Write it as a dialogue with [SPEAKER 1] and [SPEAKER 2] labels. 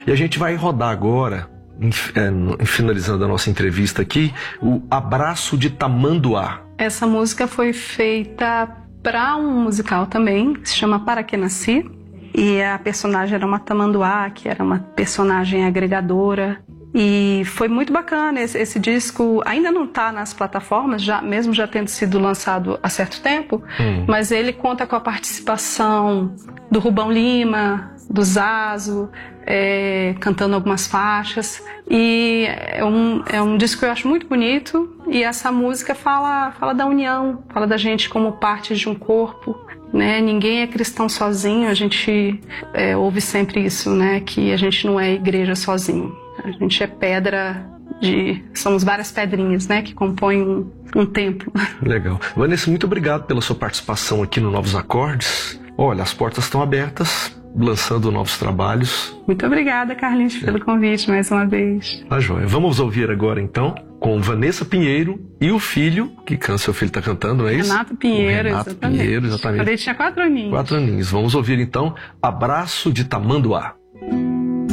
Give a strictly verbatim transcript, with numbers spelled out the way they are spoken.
[SPEAKER 1] E a gente vai rodar agora, em, é, finalizando a nossa entrevista aqui, o Abraço de Tamanduá.
[SPEAKER 2] Essa música foi feita para um musical também, que se chama Para Que Nasci. E a personagem era uma tamanduá, que era uma personagem agregadora. E foi muito bacana. Esse, esse disco ainda não está nas plataformas, já, mesmo já tendo sido lançado há certo tempo, hum. mas ele conta com a participação do Rubão Lima, do Zazo, é, cantando algumas faixas. E é um, é um disco que eu acho muito bonito. E essa música fala, fala da união, fala da gente como parte de um corpo. Né? Ninguém é cristão sozinho, a gente é, ouve sempre isso, né? Que a gente não é igreja sozinho. A gente é pedra de... Somos várias pedrinhas, né? Que compõem um, um templo.
[SPEAKER 1] Legal. Vanessa, muito obrigado pela sua participação aqui no Novos Acordes. Olha, as portas estão abertas, lançando novos trabalhos.
[SPEAKER 2] Muito obrigada, Carlinhos, pelo convite mais uma vez.
[SPEAKER 1] Tá joia. Vamos ouvir agora, então, com Vanessa Pinheiro e o filho, que canta, seu filho está cantando, não é isso?
[SPEAKER 2] Renato Pinheiro,
[SPEAKER 1] Renato
[SPEAKER 2] exatamente.
[SPEAKER 1] Pinheiro, exatamente.
[SPEAKER 2] Quando ele tinha quatro aninhos.
[SPEAKER 1] Quatro aninhos. Vamos ouvir, então, Abraço de Tamanduá.